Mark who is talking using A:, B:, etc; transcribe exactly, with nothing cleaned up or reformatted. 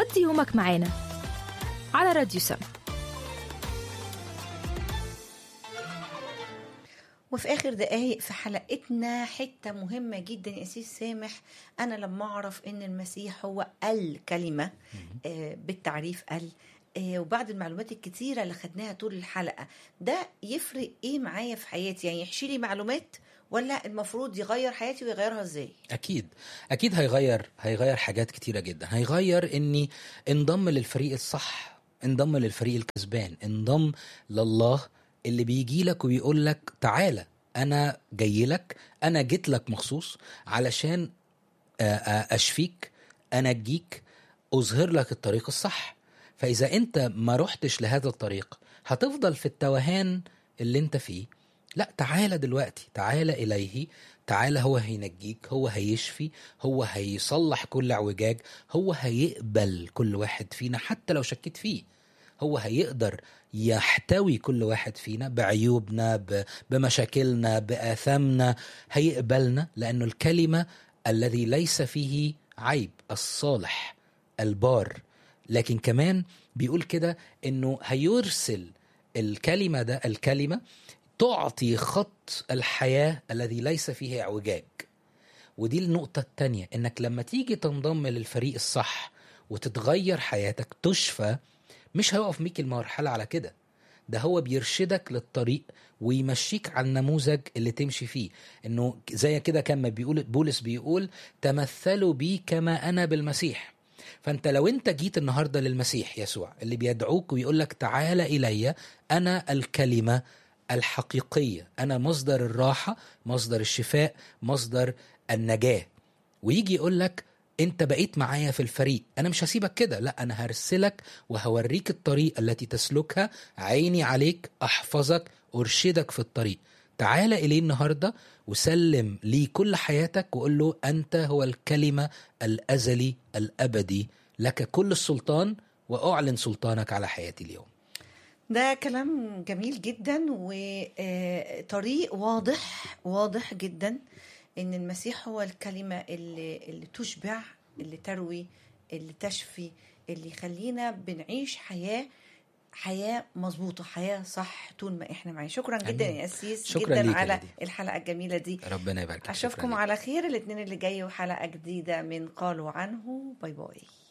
A: قضي يومك معانا على راديو سما.
B: وفي آخر دقايق في حلقتنا حتة مهمة جدا يا أسيس سامح. أنا لما أعرف إن المسيح هو الكلمة آه بالتعريف ال آه وبعد المعلومات الكتيرة اللي خدناها طول الحلقة، ده يفرق إيه معايا في حياتي؟ يعني يحشي لي معلومات ولا المفروض يغير حياتي ويغيرها إزاي؟
C: أكيد أكيد هيغير هيغير حاجات كتيرة جدا. هيغير إني انضم للفريق الصح، انضم للفريق الكسبان، انضم لله اللي بيجي لك وبيقول لك تعالى أنا جاي لك، أنا جيت لك مخصوص علشان أشفيك، أنا أجيك، أظهر لك الطريق الصح. فإذا أنت ما رحتش لهذا الطريق هتفضل في التوهان اللي أنت فيه. لا، تعالى دلوقتي، تعالى إليه، تعالى، هو هينجيك، هو هيشفي، هو هيصلح كل اعوجاج، هو هيقبل كل واحد فينا حتى لو شكيت فيه، هو هيقدر يحتوي كل واحد فينا بعيوبنا، بمشاكلنا، بآثامنا، هيقبلنا، لأنه الكلمة الذي ليس فيه عيب، الصالح البار. لكن كمان بيقول كده إنه هيرسل الكلمة، ده الكلمة تعطي خط الحياة الذي ليس فيه اعوجاج. ودي النقطة التانية، إنك لما تيجي تنضم للفريق الصح وتتغير حياتك، تشفى، مش هيقف ميك المرحلة على كده، ده هو بيرشدك للطريق ويمشيك على النموذج اللي تمشي فيه. إنه زي كده كما بيقول بولس، بيقول تمثلوا بي كما أنا بالمسيح. فأنت لو أنت جيت النهاردة للمسيح يسوع اللي بيدعوك ويقول لك تعال إلي، أنا الكلمة الحقيقية، أنا مصدر الراحة، مصدر الشفاء، مصدر النجاة، ويجي يقول لك أنت بقيت معايا في الفريق، أنا مش هسيبك كده، لا، أنا هرسلك وهوريك الطريق التي تسلكها، عيني عليك، أحفظك، أرشدك في الطريق. تعال إليه النهاردة وسلم لي كل حياتك وقول له أنت هو الكلمة الأزلي الأبدي، لك كل السلطان، وأعلن سلطانك على حياتي اليوم.
B: ده كلام جميل جدا وطريق واضح واضح جدا ان المسيح هو الكلمة اللي, اللي تشبع، اللي تروي، اللي تشفي، اللي يخلينا بنعيش حياة حياة مظبوطة، حياة صح طول ما احنا معي. شكرا أمين. جدا يا أسيس،
C: شكرا
B: جدا على
C: دي.
B: الحلقة الجميلة دي،
C: ربنا يبارك.
B: أشوفكم على خير الاثنين اللي جاي وحلقة جديدة من قالوا عنه. باي باي.